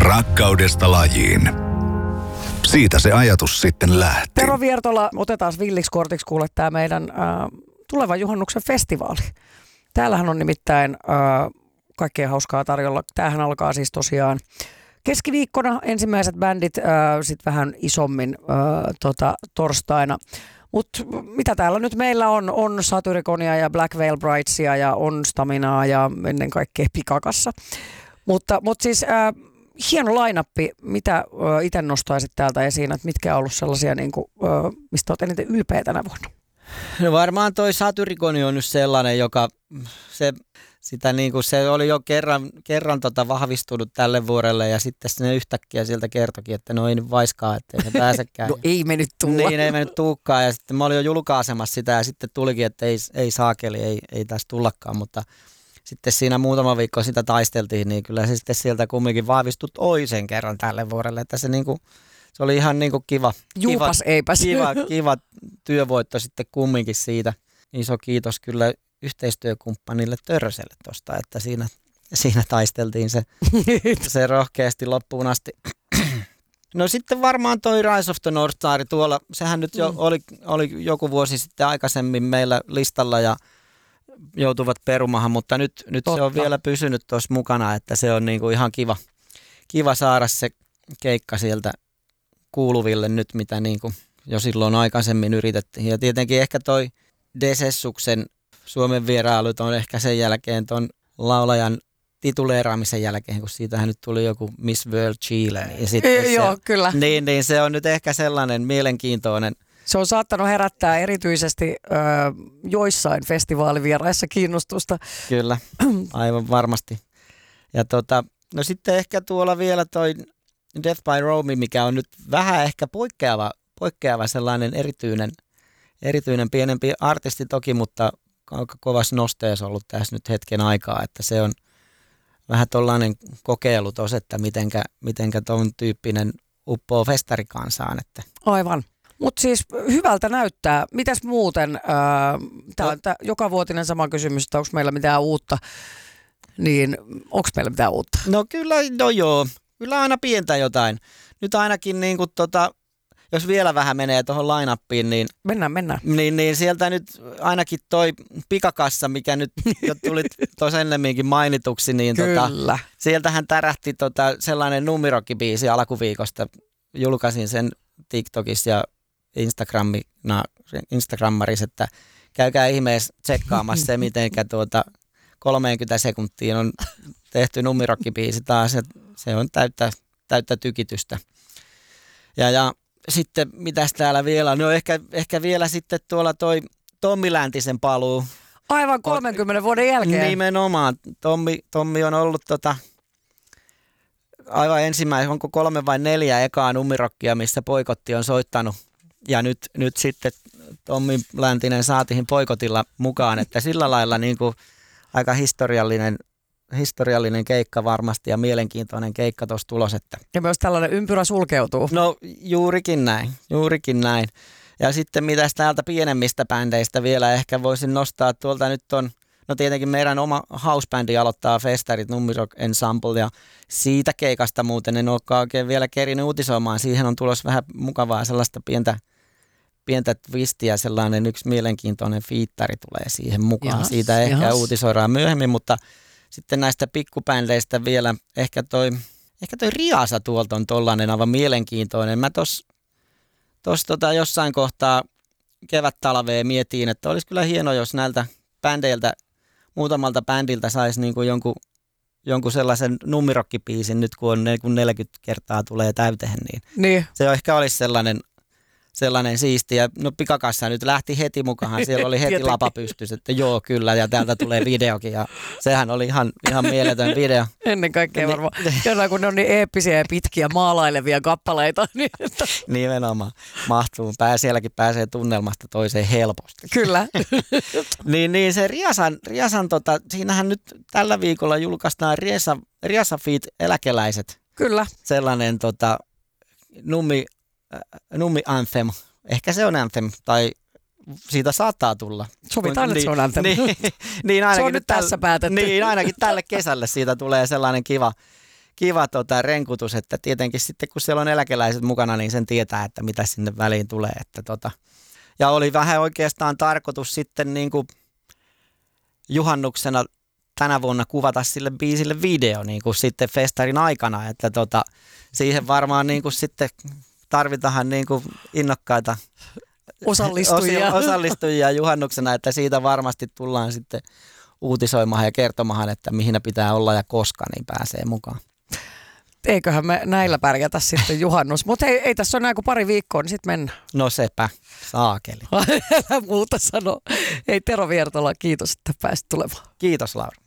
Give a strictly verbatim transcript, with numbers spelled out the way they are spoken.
Rakkaudesta lajiin. Siitä se ajatus sitten lähti. Tero Viertola, otetaan villiksi kortiksi kuule tämä meidän äh, tulevan juhannuksen festivaali. Täällähän on nimittäin äh, kaikkea hauskaa tarjolla. Tämähän alkaa siis tosiaan keskiviikkona ensimmäiset bändit, äh, sitten vähän isommin äh, tota, torstaina. Mutta mitä täällä nyt meillä on? On Satyrikonia ja Black Veil Bridesia ja on Staminaa ja ennen kaikkea Pikakassa. Mutta, mutta siis äh, hieno lainappi. Mitä äh, itse nostaisit täältä esiin, että mitkä on ollut sellaisia, niin kuin, äh, mistä olet eniten ylpeä tänä vuonna? No varmaan toi Satyrikoni on nyt sellainen, joka se, sitä niin kuin se oli jo kerran, kerran tota vahvistunut tälle vuodelle ja sitten ne yhtäkkiä sieltä kertokin, että no ei nyt vaiskaa, ettei se pääsekään. No ei mennyt tulla. Niin, ei mennyt tuukkaan ja sitten mä olin jo julkaisemassa sitä ja sitten tulikin, että ei, ei saakeli, ei, ei tässä tullakaan, mutta sitten siinä muutama viikko sitä taisteltiin, niin kyllä se sitten sieltä kumminkin vahvistui toisen kerran tälle vuodelle, että se niin kuin se oli ihan niin kuin kiva, Juupas kiva, eipäs. kiva, kiva työvoitto sitten kumminkin siitä. Iso kiitos kyllä yhteistyökumppanille Törselle tuosta, että siinä, siinä taisteltiin se, se rohkeasti loppuun asti. No sitten varmaan toi Rise of the North Star tuolla, sehän nyt jo mm. oli, oli joku vuosi sitten aikaisemmin meillä listalla ja joutuvat perumahan, mutta nyt, nyt se on vielä pysynyt tuossa mukana, että se on niin kuin ihan kiva, kiva saada se keikka sieltä kuuluville nyt, mitä niin kuin jo silloin aikaisemmin yritettiin. Ja tietenkin ehkä toi Desessuksen Suomen vierailut on ehkä sen jälkeen ton laulajan tituleeraamisen jälkeen, kun siitähän nyt tuli joku Miss World Chile. Ja sitten se, joo, kyllä. Niin, niin se on nyt ehkä sellainen mielenkiintoinen. Se on saattanut herättää erityisesti ö, joissain festivaalivieraissa kiinnostusta. Kyllä, aivan varmasti. Ja tota, no sitten ehkä tuolla vielä toi Death by Romy, mikä on nyt vähän ehkä poikkeava, poikkeava sellainen erityinen, erityinen pienempi artisti toki, mutta aika kovassa nosteessa ollut tässä nyt hetken aikaa, että se on vähän tollainen kokeilu tos, että mitenkä, mitenkä ton tyyppinen uppoo festarikansaan. Että. Aivan. Mutta siis hyvältä näyttää. Mitäs muuten, tämä on no. jokavuotinen sama kysymys, että onko meillä mitään uutta, niin onko meillä mitään uutta? No kyllä, no joo. Kyllä aina pientä jotain. Nyt ainakin, niin kuin tota, jos vielä vähän menee tuohon line-uppiin, niin, mennään, mennään. Niin, niin sieltä nyt ainakin toi Pikakassa, mikä nyt jo tuli tuossa ennemminkin mainituksi, niin tota, sieltähän tärähti tota sellainen numirokkibiisi alkuviikosta. Julkaisin sen TikTokissa ja Instagrammarissa, että käykää ihmeessä tsekkaamassa se, mitenkä tuota kolmekymmentä sekuntia on tehty numirokkibiisi taas. Se on täyttä, täyttä tykitystä. Ja, ja sitten mitäs täällä vielä? No ehkä, ehkä vielä sitten tuolla toi Tommi Läntisen paluu. Aivan kolmenkymmenen vuoden jälkeen. Nimenomaan. Tommi, Tommi on ollut tota, aivan ensimmäinen, onko kolme vai neljä ekaa numirokkia, missä Poikotti on soittanut. Ja nyt, nyt sitten Tommi Läntinen saatiin Poikotilla mukaan, että sillä lailla niin kuin aika historiallinen historiallinen keikka varmasti ja mielenkiintoinen keikka tuossa tulos. Että. Ja myös tällainen ympyrä sulkeutuu. No juurikin näin, juurikin näin. Ja sitten mitäs täältä pienemmistä bändeistä vielä ehkä voisin nostaa tuolta nyt on, no tietenkin meidän oma housebändi aloittaa festarit, Numirock Ensemble, ja siitä keikasta muuten en olekaan oikein vielä kerinyt uutisoimaan. Siihen on tulossa vähän mukavaa sellaista pientä, pientä twistiä, sellainen yksi mielenkiintoinen fiittari tulee siihen mukaan. Jahas, siitä ehkä jahas. Uutisoidaan myöhemmin, mutta sitten näistä pikkubändeistä vielä ehkä toi, ehkä toi Riasa tuolta on tollainen aivan mielenkiintoinen. Mä tos, tos tota jossain kohtaa kevättalvea mietin, että olisi kyllä hienoa, jos näiltä bändeiltä, muutamalta bändiltä saisi niinku jonkun, jonkun sellaisen numirokkibiisin nyt, kun on kun neljäkymmentä kertaa tulee täyteen, niin, niin. Se ehkä olisi sellainen, sellainen siisti. Ja no Pikakassa nyt lähti heti mukaan, siellä oli heti lapa pystyssä, että joo kyllä, ja täältä tulee videokin, ja sehän oli ihan, ihan mieletön video. Ennen kaikkea varmaan, jollain kun ne on niin eeppisiä ja pitkiä maalailevia kappaleita. Niin nimenomaan, mahtuu, pää, sielläkin pääsee tunnelmasta toiseen helposti. Kyllä. niin, niin se Riasan, Riasan tota, siinähän nyt tällä viikolla julkaistaan Riasa, Riasa Feet eläkeläiset. Kyllä. Sellainen tota, nummi, Nummi Anthem. Ehkä se on Anthem, tai siitä saattaa tulla. Sovitaan, että se on Anthem. Niin, niin ainakin se on nyt täl, tässä päätetty. Niin, ainakin tälle kesälle siitä tulee sellainen kiva, kiva tota, renkutus, että tietenkin sitten kun siellä on eläkeläiset mukana, niin sen tietää, että mitä sinne väliin tulee. Että, tota. Ja oli vähän oikeastaan tarkoitus sitten niin kuin juhannuksena tänä vuonna kuvata sille biisille video niin kuin sitten festarin aikana, että tota, siihen varmaan niin kuin sitten tarvitaan niin kuin innokkaita osallistujia. osallistujia juhannuksena, että siitä varmasti tullaan sitten uutisoimaan ja kertomaan, että mihin pitää olla ja koska, niin pääsee mukaan. Eiköhän me näillä pärjätä sitten juhannus. Mutta ei, ei tässä ole enää kuin pari viikkoa, niin sitten mennään. No sepä, saakeli. Älä muuta sano. Ei Tero Viertola, kiitos, että pääsit tulemaan. Kiitos Laura.